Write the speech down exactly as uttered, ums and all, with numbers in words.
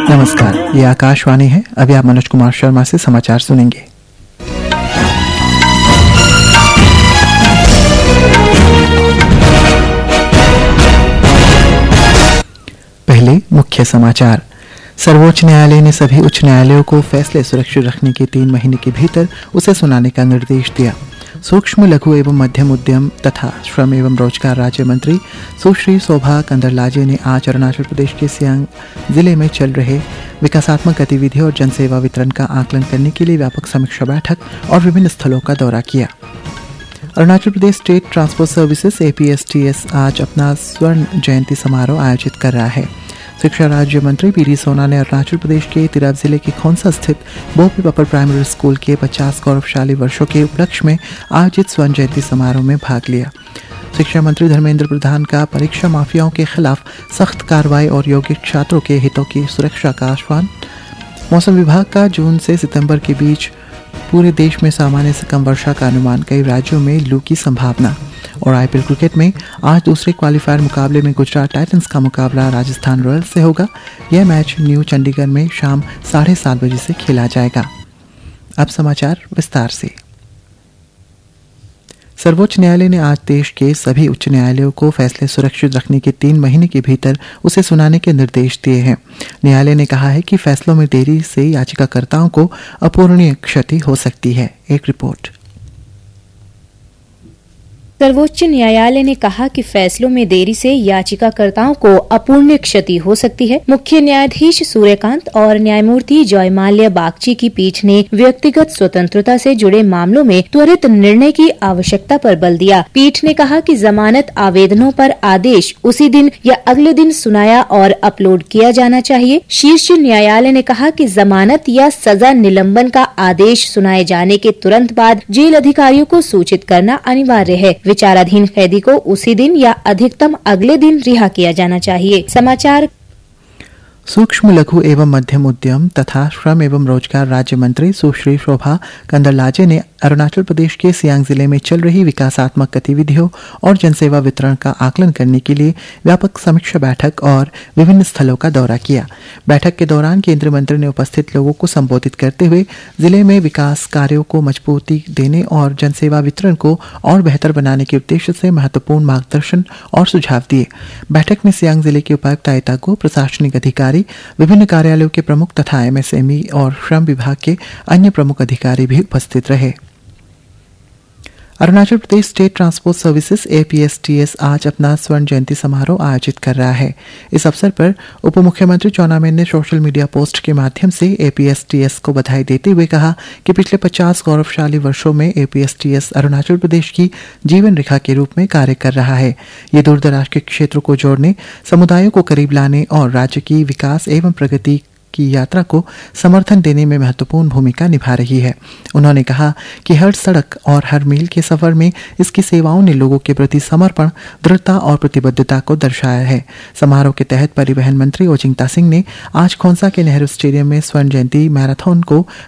नमस्कार, ये आकाशवाणी है। अभी आप मनोज कुमार शर्मा से समाचार सुनेंगे। पहले मुख्य समाचार। सर्वोच्च न्यायालय ने सभी उच्च न्यायालयों को फैसले सुरक्षित रखने के तीन महीने के भीतर उसे सुनाने का निर्देश दिया। सूक्ष्म लघु एवं मध्यम उद्यम तथा श्रम एवं रोजगार राज्य मंत्री सुश्री शोभा कंदरलाजे ने आज अरुणाचल प्रदेश के सियांग जिले में चल रहे विकासात्मक गतिविधियों और जनसेवा वितरण का आकलन करने के लिए व्यापक समीक्षा बैठक और विभिन्न स्थलों का दौरा किया। Arunachal Pradesh state transport services A P S T S आज अपना स्वर्ण जयंती समारोह आयोजित कर रहा है। शिक्षा राज्य मंत्री पी डी सोना ने अरुणाचल प्रदेश के तिरप जिले के खोंसा स्थित बोपी अपर प्राइमरी स्कूल के पचास गौरवशाली वर्षों के उपलक्ष्य में आयोजित स्वर्ण जयंती समारोह में भाग लिया। शिक्षा मंत्री धर्मेंद्र प्रधान का परीक्षा माफियाओं के खिलाफ सख्त कार्रवाई और योग्य छात्रों के हितों की सुरक्षा का आश्वासन। मौसम विभाग का जून से सितंबर के बीच पूरे देश में सामान्य से कम वर्षा का अनुमान, कई राज्यों में लू की संभावना। और आई पी एल क्रिकेट में आज दूसरे क्वालीफायर मुकाबले में गुजरात टाइटंस का मुकाबला राजस्थान रॉयल्स से होगा। यह मैच न्यू चंडीगढ़ में शाम साढ़े सात बजे से खेला जाएगा। अब समाचार विस्तार से। सर्वोच्च न्यायालय ने आज देश के सभी उच्च न्यायालयों को फैसले सुरक्षित रखने के तीन महीने के भीतर उसे सुनाने के निर्देश दिए हैं। न्यायालय ने कहा है कि फैसलों में देरी से याचिकाकर्ताओं को अपूरणीय क्षति हो सकती है। एक रिपोर्ट। सर्वोच्च न्यायालय ने कहा कि फैसलों में देरी से याचिकाकर्ताओं को अपूरणीय क्षति हो सकती है। मुख्य न्यायाधीश सूर्यकांत और न्यायमूर्ति जयमाल्या बागची की पीठ ने व्यक्तिगत स्वतंत्रता से जुड़े मामलों में त्वरित निर्णय की आवश्यकता पर बल दिया। पीठ ने कहा कि जमानत आवेदनों पर आदेश उसी दिन या अगले दिन सुनाया और अपलोड किया जाना चाहिए। शीर्ष न्यायालय ने कहा कि जमानत या सजा निलंबन का आदेश सुनाए जाने के तुरंत बाद जेल अधिकारियों को सूचित करना अनिवार्य है। विचाराधीन कैदी को उसी दिन या अधिकतम अगले दिन रिहा किया जाना चाहिए। समाचार। सूक्ष्म लघु एवं मध्यम उद्यम तथा श्रम एवं रोजगार राज्य मंत्री सुश्री शोभा कंदरलाजे ने अरुणाचल प्रदेश के सियांग जिले में चल रही विकासात्मक गतिविधियों और जनसेवा वितरण का आकलन करने के लिए व्यापक समीक्षा बैठक और विभिन्न स्थलों का दौरा किया। बैठक के दौरान केंद्रीय मंत्री ने उपस्थित लोगों को संबोधित करते हुए जिले में विकास कार्यों को मजबूती देने और जनसेवा वितरण को और बेहतर बनाने के उद्देश्य से महत्वपूर्ण मार्गदर्शन और सुझाव दिए। बैठक में सियांग जिले के उपायुक्त आयता को, प्रशासनिक अधिकारी, विभिन्न कार्यालयों के प्रमुख तथा एम एस एम ई और श्रम विभाग के अन्य प्रमुख अधिकारी भी उपस्थित रहे। Arunachal Pradesh state transport services A P S T S आज अपना स्वर्ण जयंती समारोह आयोजित कर रहा है। इस अवसर पर उप मुख्यमंत्री चौना मेन ने सोशल मीडिया पोस्ट के माध्यम से A P S T S को बधाई देते हुए कहा कि पिछले पचास गौरवशाली वर्षों में A P S T S Arunachal Pradesh की जीवन रेखा के रूप में कार्य कर रहा है। ये दूरदराज के क्षेत्रों को जोड़ने, समुदायों को करीब लाने और राज्य की विकास एवं प्रगति की यात्रा को समर्थन देने में महत्वपूर्ण भूमिका निभा रही है। उन्होंने कहा कि हर सड़क और हर मील के सफर में इसकी सेवाओं ने लोगों के प्रति समर्पण, दृढ़ता और प्रतिबद्धता को दर्शाया है। समारोह के तहत परिवहन मंत्री ओजिंग तासिंग ने आज खोंसा के नेहरू स्टेडियम में स्वर्ण जयंती मैराथन को